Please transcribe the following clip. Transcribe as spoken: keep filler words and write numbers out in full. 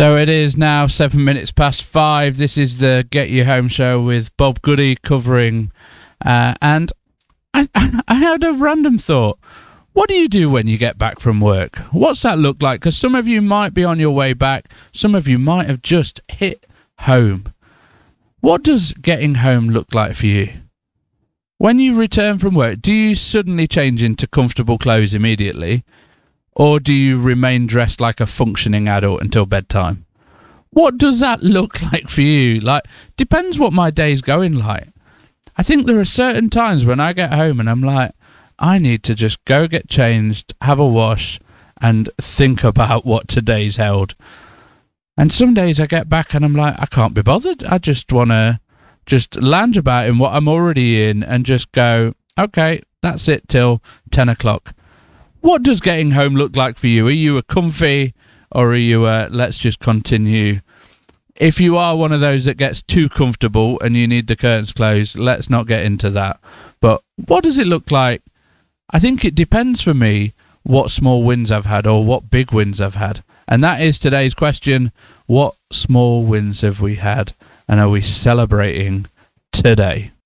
So it is now seven minutes past five. This is the Get You Home show with Bob Goody covering. Uh, and I, I had a random thought. What do you do when you get back from work? What's that look like? Because some of you might be on your way back. Some of you might have just hit home. What does getting home look like for you? When you return from work, do you suddenly change into comfortable clothes immediately? Or do you remain dressed like a functioning adult until bedtime? What does that look like for you? Like, depends what my day's going like. I think there are certain times when I get home and I'm like, I need to just go get changed, have a wash, and think about what today's held. And some days I get back and I'm like, I can't be bothered. I just want to just lounge about in what I'm already in and just go, okay, that's it till ten o'clock. What does getting home look like for you? Are you a comfy or are you a let's just continue? If you are one of those that gets too comfortable and you need the curtains closed, let's not get into that. But what does it look like? I think it depends for me what small wins I've had or what big wins I've had. And that is today's question. What small wins have we had and are we celebrating today?